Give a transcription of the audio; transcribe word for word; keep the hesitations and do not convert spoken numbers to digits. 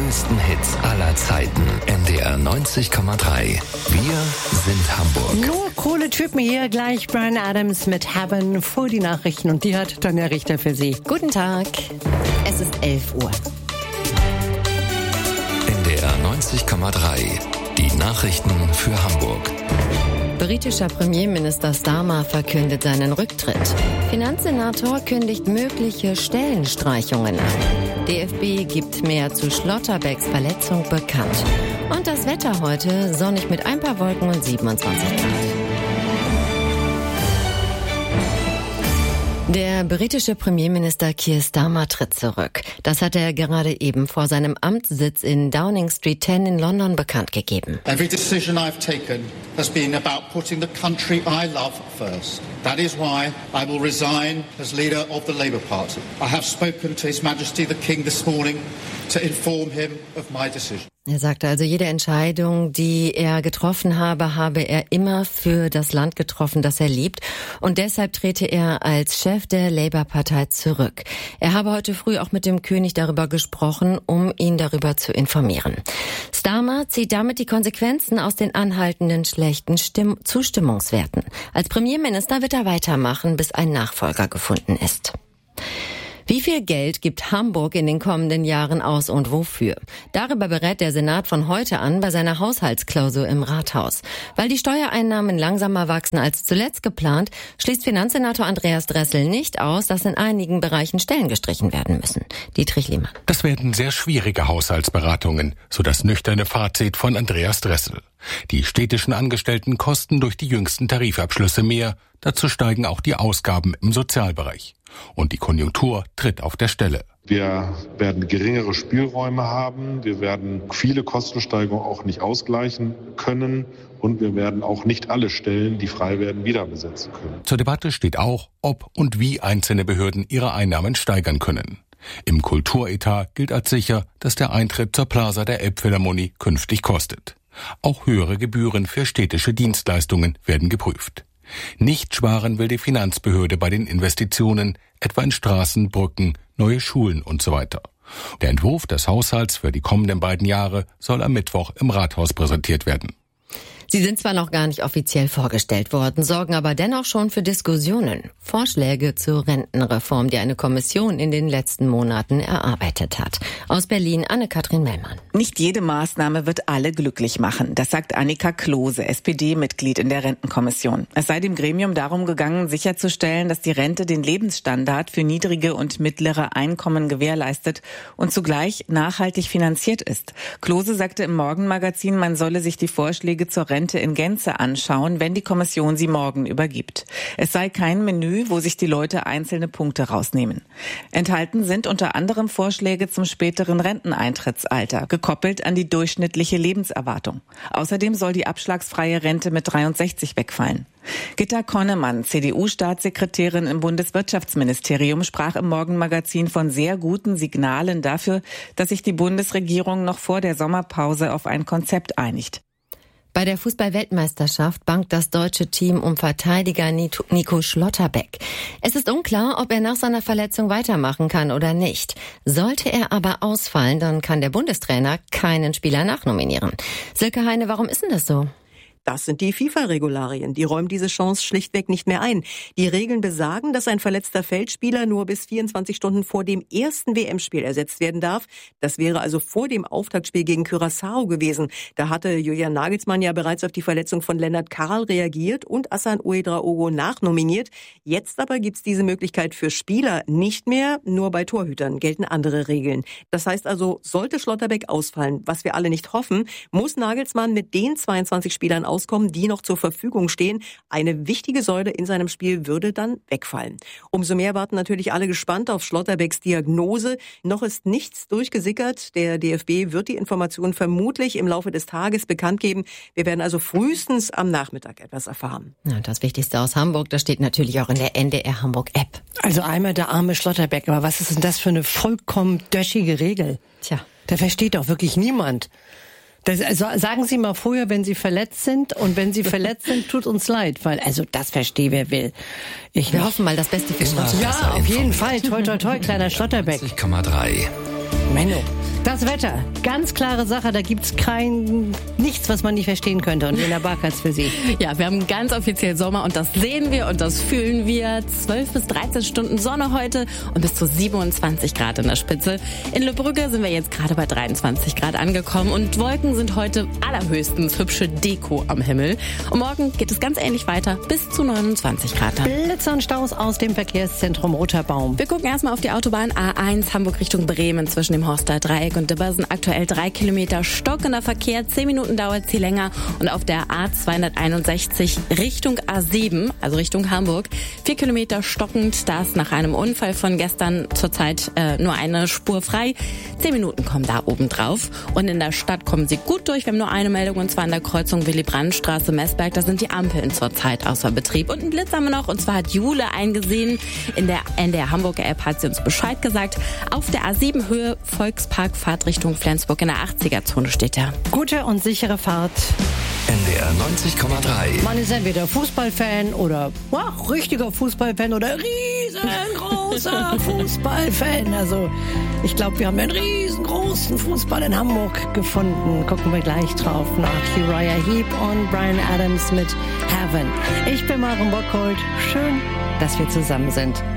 größten Hits aller Zeiten. N D R neunzig Komma drei. Wir sind Hamburg. Nur coole Typen hier. Gleich Bryan Adams mit Heaven vor die Nachrichten. Und die hat Tanja Richter für Sie. Guten Tag. Es ist elf Uhr. N D R neunzig Komma drei. Die Nachrichten für Hamburg. Britischer Premierminister Starmer verkündet seinen Rücktritt. Finanzsenator kündigt mögliche Stellenstreichungen an. D F B gibt mehr zu Schlotterbecks Verletzung bekannt. Und das Wetter heute sonnig mit ein paar Wolken und siebenundzwanzig Grad. Der britische Premierminister Keir Starmer tritt zurück. Das hat er gerade eben vor seinem Amtssitz in Downing Street zehn in London bekannt gegeben. Every decision I've taken has been about putting the country I love first. That is why I will resign as leader of the Labour Party. I have spoken to His Majesty the King this morning to inform him of my decision. Er sagte also, jede Entscheidung, die er getroffen habe, habe er immer für das Land getroffen, das er liebt. Und deshalb trete er als Chef der Labour-Partei zurück. Er habe heute früh auch mit dem König darüber gesprochen, um ihn darüber zu informieren. Starmer zieht damit die Konsequenzen aus den anhaltenden schlechten Stimm- Zustimmungswerten. Als Premierminister wird er weitermachen, bis ein Nachfolger gefunden ist. Wie viel Geld gibt Hamburg in den kommenden Jahren aus und wofür? Darüber berät der Senat von heute an bei seiner Haushaltsklausur im Rathaus. Weil die Steuereinnahmen langsamer wachsen als zuletzt geplant, schließt Finanzsenator Andreas Dressel nicht aus, dass in einigen Bereichen Stellen gestrichen werden müssen. Dietrich Lehmann. Das werden sehr schwierige Haushaltsberatungen, so das nüchterne Fazit von Andreas Dressel. Die städtischen Angestellten kosten durch die jüngsten Tarifabschlüsse mehr. Dazu steigen auch die Ausgaben im Sozialbereich. Und die Konjunktur tritt auf der Stelle. Wir werden geringere Spielräume haben. Wir werden viele Kostensteigerungen auch nicht ausgleichen können. Und wir werden auch nicht alle Stellen, die frei werden, wieder besetzen können. Zur Debatte steht auch, ob und wie einzelne Behörden ihre Einnahmen steigern können. Im Kulturetat gilt als sicher, dass der Eintritt zur Plaza der Elbphilharmonie künftig kostet. Auch höhere Gebühren für städtische Dienstleistungen werden geprüft. Nicht sparen will die Finanzbehörde bei den Investitionen, etwa in Straßen, Brücken, neue Schulen und so weiter. Der Entwurf des Haushalts für die kommenden beiden Jahre soll am Mittwoch im Rathaus präsentiert werden. Sie sind zwar noch gar nicht offiziell vorgestellt worden, sorgen aber dennoch schon für Diskussionen. Vorschläge zur Rentenreform, die eine Kommission in den letzten Monaten erarbeitet hat. Aus Berlin, Anne-Kathrin Mellmann. Nicht jede Maßnahme wird alle glücklich machen. Das sagt Annika Klose, S P D-Mitglied in der Rentenkommission. Es sei dem Gremium darum gegangen, sicherzustellen, dass die Rente den Lebensstandard für niedrige und mittlere Einkommen gewährleistet und zugleich nachhaltig finanziert ist. Klose sagte im Morgenmagazin, man solle sich die Vorschläge zur Rente in Gänze anschauen, wenn die Kommission sie morgen übergibt. Es sei kein Menü, wo sich die Leute einzelne Punkte rausnehmen. Enthalten sind unter anderem Vorschläge zum späteren Renteneintrittsalter, gekoppelt an die durchschnittliche Lebenserwartung. Außerdem soll die abschlagsfreie Rente mit dreiundsechzig wegfallen. Gitta Konnemann, C D U-Staatssekretärin im Bundeswirtschaftsministerium, sprach im Morgenmagazin von sehr guten Signalen dafür, dass sich die Bundesregierung noch vor der Sommerpause auf ein Konzept einigt. Bei der Fußball-Weltmeisterschaft bangt das deutsche Team um Verteidiger Nico Schlotterbeck. Es ist unklar, ob er nach seiner Verletzung weitermachen kann oder nicht. Sollte er aber ausfallen, dann kann der Bundestrainer keinen Spieler nachnominieren. Silke Heine, warum ist denn das so? Das sind die FIFA-Regularien. Die räumen diese Chance schlichtweg nicht mehr ein. Die Regeln besagen, dass ein verletzter Feldspieler nur bis vierundzwanzig Stunden vor dem ersten W M-Spiel ersetzt werden darf. Das wäre also vor dem Auftaktspiel gegen Curaçao gewesen. Da hatte Julian Nagelsmann ja bereits auf die Verletzung von Lennart Karl reagiert und Hassan Ouedraogo nachnominiert. Jetzt aber gibt's diese Möglichkeit für Spieler nicht mehr. Nur bei Torhütern gelten andere Regeln. Das heißt also, sollte Schlotterbeck ausfallen, was wir alle nicht hoffen, muss Nagelsmann mit den zweiundzwanzig Spielern auskommen, die noch zur Verfügung stehen. Eine wichtige Säule in seinem Spiel würde dann wegfallen. Umso mehr warten natürlich alle gespannt auf Schlotterbecks Diagnose. Noch ist nichts durchgesickert. Der D F B wird die Information vermutlich im Laufe des Tages bekannt geben. Wir werden also frühestens am Nachmittag etwas erfahren. Ja, das Wichtigste aus Hamburg, das steht natürlich auch in der N D R Hamburg-App. Also einmal der arme Schlotterbeck, aber was ist denn das für eine vollkommen döschige Regel? Tja. Da versteht doch wirklich niemand. Das, also sagen Sie mal vorher, wenn Sie verletzt sind, und wenn Sie verletzt sind, tut uns leid, weil also das verstehe wer will. Ich Wir nicht. hoffen mal das Beste für Schlotterbeck. Ja, auf jeden Fall. Toi, toi, toi, kleiner Schlotterbeck. neunzig Komma drei. Menno. Das Wetter, ganz klare Sache, da gibt's kein, nichts, was man nicht verstehen könnte. Und Lena Barkatz für Sie. Ja, wir haben ganz offiziell Sommer und das sehen wir und das fühlen wir. zwölf bis dreizehn Stunden Sonne heute und bis zu siebenundzwanzig Grad in der Spitze. In Le Brugge sind wir jetzt gerade bei dreiundzwanzig Grad angekommen und Wolken sind heute allerhöchstens hübsche Deko am Himmel. Und morgen geht es ganz ähnlich weiter bis zu neunundzwanzig Grad. Dann. Blitzer und Staus aus dem Verkehrszentrum Roter Baum. Wir gucken erstmal auf die Autobahn A eins Hamburg Richtung Bremen zwischen dem Horster Dreieck und Dibbersen. Aktuell drei Kilometer stockender Verkehr, zehn Minuten dauert sie länger. Und auf der A zweihunderteinundsechzig Richtung A sieben, also Richtung Hamburg, vier Kilometer stockend. Da ist nach einem Unfall von gestern zurzeit äh, nur eine Spur frei. Zehn Minuten kommen da oben drauf. Und in der Stadt kommen sie gut durch. Wir haben nur eine Meldung und zwar an der Kreuzung Willy-Brandt-Straße Messberg. Da sind die Ampeln zurzeit außer Betrieb. Und einen Blitz haben wir noch und zwar hat Jule eingesehen. In der N D R Hamburger App hat sie uns Bescheid gesagt. Auf der A sieben Höhe Volksparkfahrt Richtung Flensburg in der achtziger-Zone steht er. Gute und sichere Fahrt. N D R neunzig Komma drei. Man ist entweder Fußballfan oder wow, richtiger Fußballfan oder riesengroßer Fußballfan. Also ich glaube, wir haben einen riesengroßen Fußball in Hamburg gefunden. Gucken wir gleich drauf nach Uriah Heep und Bryan Adams mit Heaven. Ich bin Maren Bockholt. Schön, dass wir zusammen sind.